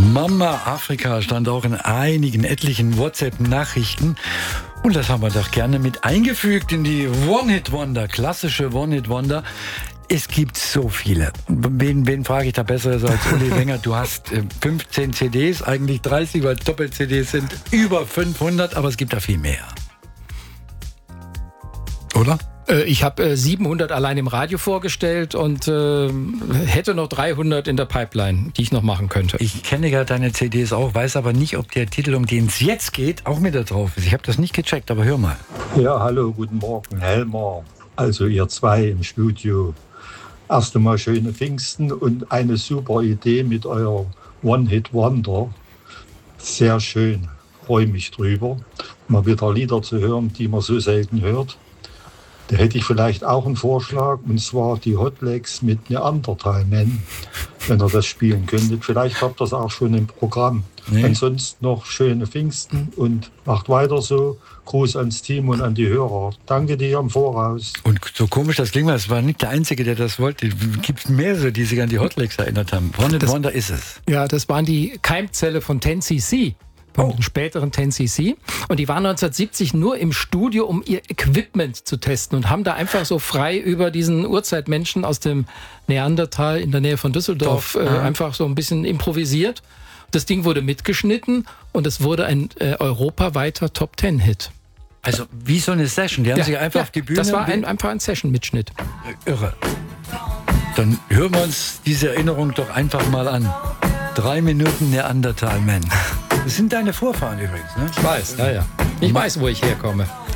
Mama Afrika stand auch in etlichen WhatsApp-Nachrichten. Und das haben wir doch gerne mit eingefügt in die One-Hit-Wonder, klassische One-Hit-Wonder. Es gibt so viele. Wen frage ich da besser als Uli Wenger? Du hast 15 CDs, eigentlich 30, weil Doppel-CDs sind über 500, aber es gibt da viel mehr. Oder? Ich habe 700 allein im Radio vorgestellt und hätte noch 300 in der Pipeline, die ich noch machen könnte. Ich kenne ja deine CDs auch, weiß aber nicht, ob der Titel, um den es jetzt geht, auch mit da drauf ist. Ich habe das nicht gecheckt, aber hör mal. Ja, hallo, guten Morgen, Helmer. Also ihr zwei im Studio. Erst einmal schöne Pfingsten und eine super Idee mit euer One-Hit-Wonder. Sehr schön, freue mich drüber, mal wieder Lieder zu hören, die man so selten hört. Da hätte ich vielleicht auch einen Vorschlag, und zwar die Hotlegs mit Neanderthal Man, wenn ihr das spielen könntet. Vielleicht habt ihr das auch schon im Programm. Nee. Ansonsten noch schöne Pfingsten und macht weiter so. Gruß ans Team und an die Hörer. Danke dir im Voraus. Und so komisch das klingt, es war nicht der Einzige, der das wollte. Es gibt mehrere, die sich an die Hotlegs erinnert haben. Wonder ist es. Ja, das waren die Keimzelle von 10cc. Vom späteren 10cc. Und die waren 1970 nur im Studio, um ihr Equipment zu testen und haben da einfach so frei über diesen Urzeitmenschen aus dem Neandertal in der Nähe von Düsseldorf einfach so ein bisschen improvisiert. Das Ding wurde mitgeschnitten und es wurde ein europaweiter Top-10-Hit. Also wie so eine Session, die haben sich einfach auf die Bühne... Das war einfach ein Session-Mitschnitt. Irre. Dann hören wir uns diese Erinnerung doch einfach mal an. 3 Minuten Neandertal Man. Das sind deine Vorfahren übrigens, ne? Ich weiß, ja. Ich weiß, wo ich herkomme.